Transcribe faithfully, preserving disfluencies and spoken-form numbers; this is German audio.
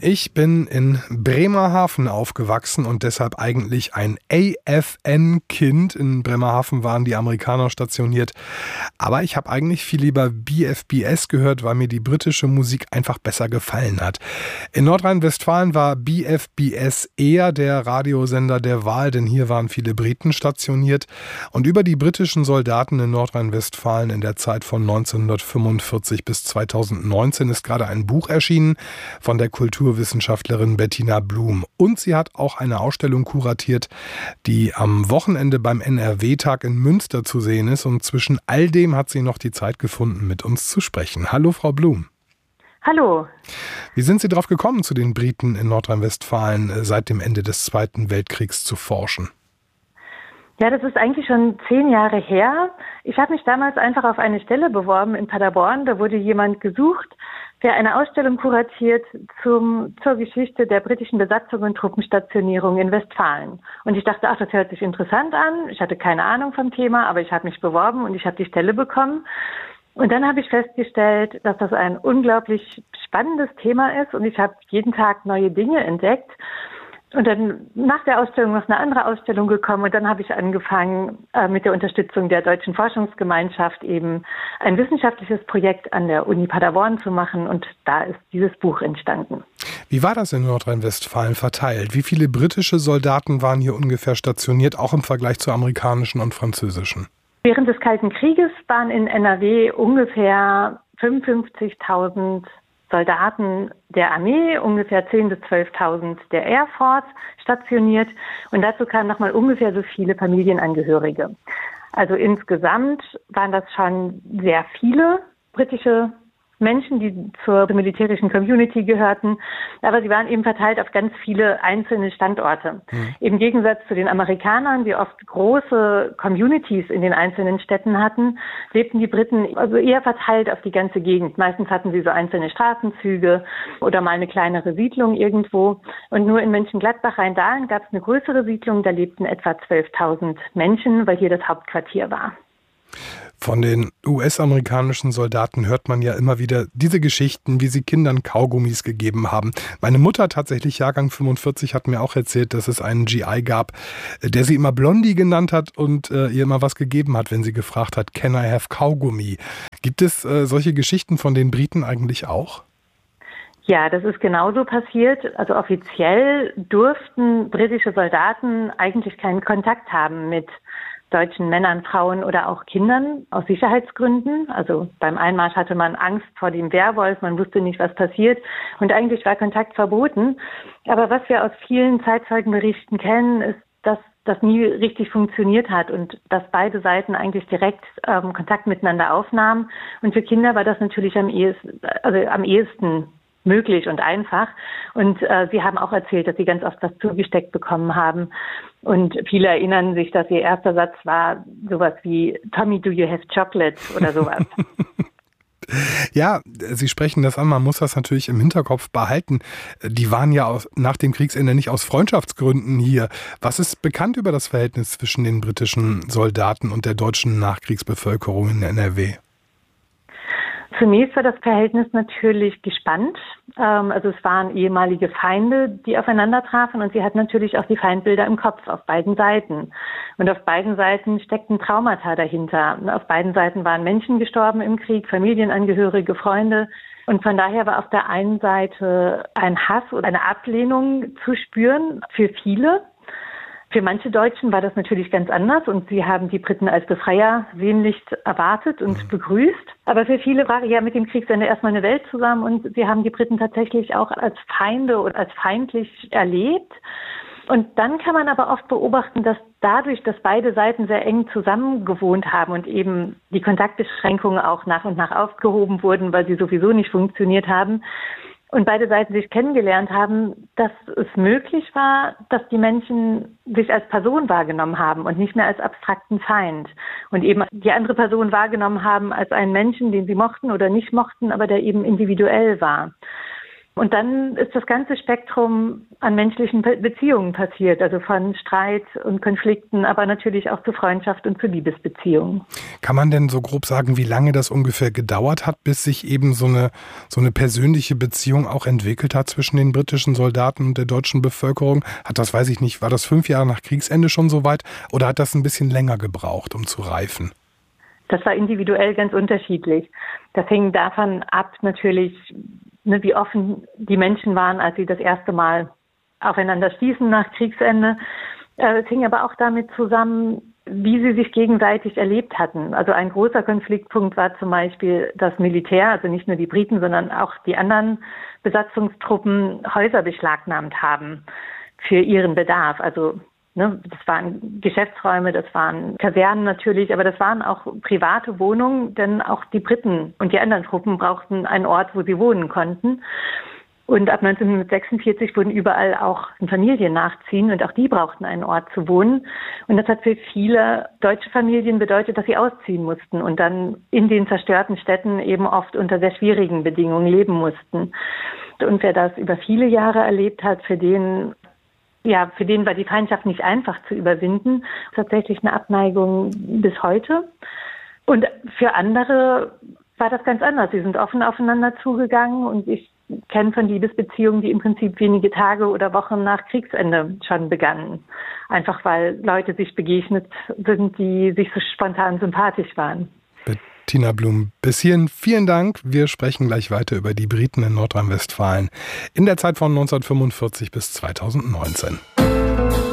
Ich bin in Bremerhaven aufgewachsen und deshalb eigentlich ein A F N-Kind. In Bremerhaven waren die Amerikaner stationiert. Aber ich habe eigentlich viel lieber B F B S gehört, weil mir die britische Musik einfach besser gefallen hat. In Nordrhein-Westfalen war B F B S eher der Radiosender der Wahl, denn hier waren viele Briten stationiert. Und über die britischen Soldaten in Nordrhein-Westfalen in der Zeit von neunzehnhundertfünfundvierzig bis zweitausendneunzehn ist gerade ein Buch erschienen von der Kulturwissenschaftlerin Bettina Blum. Und sie hat auch eine Ausstellung kuratiert, die am Wochenende beim N R W-Tag in Münster zu sehen ist. Und zwischen all dem hat sie noch die Zeit gefunden, mit uns zu sprechen. Hallo, Frau Blum. Hallo. Wie sind Sie darauf gekommen, zu den Briten in Nordrhein-Westfalen seit dem Ende des Zweiten Weltkriegs zu forschen? Ja, das ist eigentlich schon zehn Jahre her. Ich habe mich damals einfach auf eine Stelle beworben in Paderborn. Da wurde jemand gesucht, der eine Ausstellung kuratiert zum, zur Geschichte der britischen Besatzung und Truppenstationierung in Westfalen. Und ich dachte, ach, das hört sich interessant an. Ich hatte keine Ahnung vom Thema, aber ich habe mich beworben und ich habe die Stelle bekommen. Und dann habe ich festgestellt, dass das ein unglaublich spannendes Thema ist und ich habe jeden Tag neue Dinge entdeckt. Und dann nach der Ausstellung noch eine andere Ausstellung gekommen und dann habe ich angefangen, äh, mit der Unterstützung der Deutschen Forschungsgemeinschaft eben ein wissenschaftliches Projekt an der Uni Paderborn zu machen und da ist dieses Buch entstanden. Wie war das in Nordrhein-Westfalen verteilt? Wie viele britische Soldaten waren hier ungefähr stationiert, auch im Vergleich zu amerikanischen und französischen? Während des Kalten Krieges waren in N R W ungefähr fünfundfünfzigtausend Soldaten der Armee, ungefähr zehntausend bis zwölftausend der Air Force stationiert und dazu kamen nochmal ungefähr so viele Familienangehörige. Also insgesamt waren das schon sehr viele britische Menschen, die zur militärischen Community gehörten, aber sie waren eben verteilt auf ganz viele einzelne Standorte. Mhm. Im Gegensatz zu den Amerikanern, die oft große Communities in den einzelnen Städten hatten, lebten die Briten also eher verteilt auf die ganze Gegend. Meistens hatten sie so einzelne Straßenzüge oder mal eine kleinere Siedlung irgendwo. Und nur in Mönchengladbach, Rheindahlen gab es eine größere Siedlung, da lebten etwa zwölftausend Menschen, weil hier das Hauptquartier war. Von den U S-amerikanischen Soldaten hört man ja immer wieder diese Geschichten, wie sie Kindern Kaugummis gegeben haben. Meine Mutter, tatsächlich Jahrgang fünfundvierzig, hat mir auch erzählt, dass es einen G I gab, der sie immer Blondie genannt hat und äh, ihr immer was gegeben hat, wenn sie gefragt hat, can I have Kaugummi? Gibt es äh, solche Geschichten von den Briten eigentlich auch? Ja, das ist genauso passiert. Also offiziell durften britische Soldaten eigentlich keinen Kontakt haben mit deutschen Männern, Frauen oder auch Kindern aus Sicherheitsgründen. Also beim Einmarsch hatte man Angst vor dem Werwolf, man wusste nicht, was passiert und eigentlich war Kontakt verboten. Aber was wir aus vielen Zeitzeugenberichten kennen, ist, dass das nie richtig funktioniert hat und dass beide Seiten eigentlich direkt ähm, Kontakt miteinander aufnahmen. Und für Kinder war das natürlich am ehesten, also am ehesten möglich und einfach. Und äh, sie haben auch erzählt, dass sie ganz oft was zugesteckt bekommen haben. Und viele erinnern sich, dass ihr erster Satz war sowas wie Tommy, do you have chocolate oder sowas. Ja, Sie sprechen das an, man muss das natürlich im Hinterkopf behalten. Die waren ja aus, nach dem Kriegsende nicht aus Freundschaftsgründen hier. Was ist bekannt über das Verhältnis zwischen den britischen Soldaten und der deutschen Nachkriegsbevölkerung in N R W? Zunächst war das Verhältnis natürlich gespannt. Also es waren ehemalige Feinde, die aufeinander trafen und sie hatten natürlich auch die Feindbilder im Kopf auf beiden Seiten. Und auf beiden Seiten steckten Traumata dahinter. Auf beiden Seiten waren Menschen gestorben im Krieg, Familienangehörige, Freunde. Und von daher war auf der einen Seite ein Hass oder eine Ablehnung zu spüren für viele. Für manche Deutschen war das natürlich ganz anders und sie haben die Briten als Befreier sehnlichst erwartet und begrüßt. Aber für viele war ja mit dem Kriegsende erstmal eine Welt zusammen und sie haben die Briten tatsächlich auch als Feinde oder als feindlich erlebt. Und dann kann man aber oft beobachten, dass dadurch, dass beide Seiten sehr eng zusammen gewohnt haben und eben die Kontaktbeschränkungen auch nach und nach aufgehoben wurden, weil sie sowieso nicht funktioniert haben, und beide Seiten sich kennengelernt haben, dass es möglich war, dass die Menschen sich als Person wahrgenommen haben und nicht mehr als abstrakten Feind. Und eben die andere Person wahrgenommen haben als einen Menschen, den sie mochten oder nicht mochten, aber der eben individuell war. Und dann ist das ganze Spektrum an menschlichen Beziehungen passiert, also von Streit und Konflikten, aber natürlich auch zu Freundschaft und zu Liebesbeziehungen. Kann man denn so grob sagen, wie lange das ungefähr gedauert hat, bis sich eben so eine, so eine persönliche Beziehung auch entwickelt hat zwischen den britischen Soldaten und der deutschen Bevölkerung? Hat das, weiß ich nicht, war das fünf Jahre nach Kriegsende schon so weit oder hat das ein bisschen länger gebraucht, um zu reifen? Das war individuell ganz unterschiedlich. Das hing davon ab natürlich, ne, wie offen die Menschen waren, als sie das erste Mal aufeinander stießen nach Kriegsende. Äh, es hing aber auch damit zusammen, wie sie sich gegenseitig erlebt hatten. Also ein großer Konfliktpunkt war zum Beispiel das Militär, also nicht nur die Briten, sondern auch die anderen Besatzungstruppen Häuser beschlagnahmt haben für ihren Bedarf. Also Ne, das waren Geschäftsräume, das waren Kasernen natürlich, aber das waren auch private Wohnungen, denn auch die Briten und die anderen Truppen brauchten einen Ort, wo sie wohnen konnten. Und ab neunzehnhundertsechsundvierzig wurden überall auch Familien nachziehen und auch die brauchten einen Ort zu wohnen. Und das hat für viele deutsche Familien bedeutet, dass sie ausziehen mussten und dann in den zerstörten Städten eben oft unter sehr schwierigen Bedingungen leben mussten. Und wer das über viele Jahre erlebt hat, für den Ja, für den war die Feindschaft nicht einfach zu überwinden. Tatsächlich eine Abneigung bis heute. Und für andere war das ganz anders. Sie sind offen aufeinander zugegangen und ich kenne von Liebesbeziehungen, die im Prinzip wenige Tage oder Wochen nach Kriegsende schon begannen. Einfach weil Leute sich begegnet sind, die sich so spontan sympathisch waren. Bettina Blum, bis hierhin vielen Dank. Wir sprechen gleich weiter über die Briten in Nordrhein-Westfalen in der Zeit von neunzehnhundertfünfundvierzig bis zweitausendneunzehn.